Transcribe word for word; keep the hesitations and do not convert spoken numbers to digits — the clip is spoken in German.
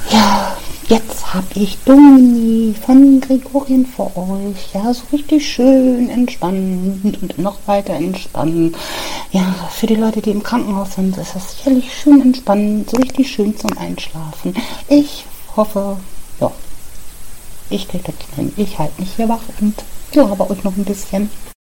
Ja, jetzt habe ich Domini von Gregorien für euch. Ja, so richtig schön entspannt und noch weiter entspannen. Ja, für die Leute, die im Krankenhaus sind, ist das sicherlich schön entspannend, so richtig schön zum Einschlafen. Ich hoffe, ja, ich kriege das hin. Ich halte mich hier wach und laber euch noch ein bisschen.